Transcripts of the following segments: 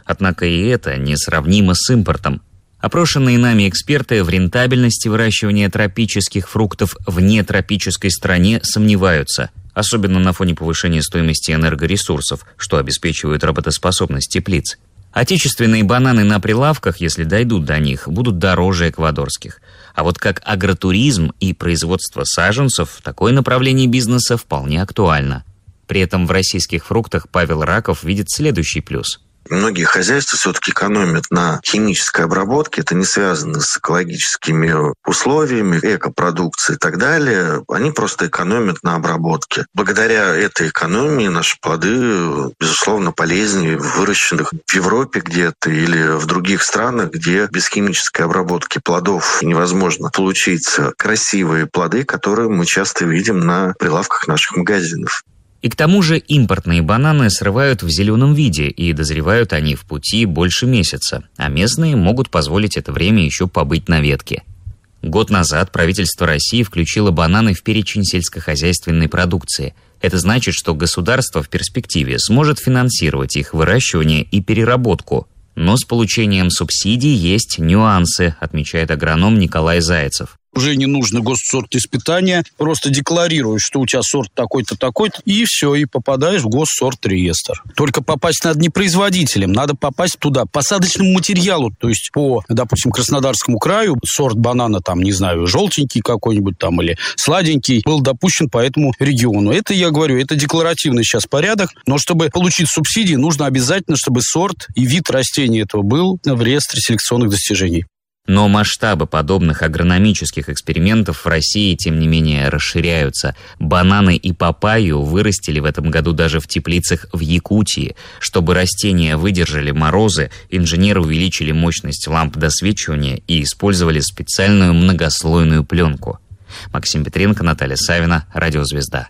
Однако и это несравнимо с импортом. Опрошенные нами эксперты в рентабельности выращивания тропических фруктов в нетропической стране сомневаются, особенно на фоне повышения стоимости энергоресурсов, что обеспечивает работоспособность теплиц. Отечественные бананы на прилавках, если дойдут до них, будут дороже эквадорских. А вот как агротуризм и производство саженцев, такое направление бизнеса вполне актуально. При этом в российских фруктах Павел Раков видит следующий плюс. Многие хозяйства все-таки экономят на химической обработке. Это не связано с экологическими условиями, экопродукцией и так далее. Они просто экономят на обработке. Благодаря этой экономии наши плоды, безусловно, полезнее выращенных в Европе где-то или в других странах, где без химической обработки плодов невозможно получить красивые плоды, которые мы часто видим на прилавках наших магазинов. И к тому же импортные бананы срывают в зеленом виде, и дозревают они в пути больше месяца, а местные могут позволить это время еще побыть на ветке. Год назад правительство России включило бананы в перечень сельскохозяйственной продукции. Это значит, что государство в перспективе сможет финансировать их выращивание и переработку. Но с получением субсидий есть нюансы, отмечает агроном Николай Зайцев. Уже не нужно госсортиспытания, просто декларируешь, что у тебя сорт такой-то, такой-то, и все, и попадаешь в госсорт-реестр. Только попасть надо не производителем, надо попасть туда, по посадочному материалу, то есть по, допустим, Краснодарскому краю сорт банана, там, не знаю, желтенький какой-нибудь там или сладенький, был допущен по этому региону. Это, я говорю, это декларативный сейчас порядок, но чтобы получить субсидии, нужно обязательно, чтобы сорт и вид растения этого был в реестре селекционных достижений. Но масштабы подобных агрономических экспериментов в России, тем не менее, расширяются. Бананы и папайю вырастили в этом году даже в теплицах в Якутии. Чтобы растения выдержали морозы, инженеры увеличили мощность ламп досвечивания и использовали специальную многослойную пленку. Максим Петренко, Наталья Савина, Радиозвезда.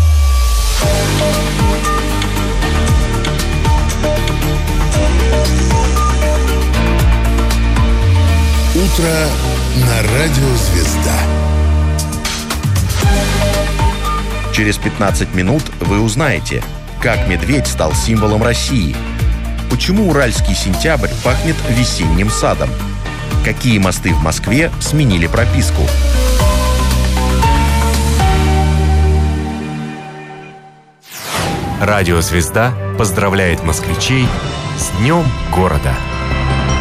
Утро на Радио Звезда. Через 15 минут вы узнаете, как медведь стал символом России, почему уральский сентябрь пахнет весенним садом, какие мосты в Москве сменили прописку. Радио «Звезда» поздравляет москвичей с Днем города.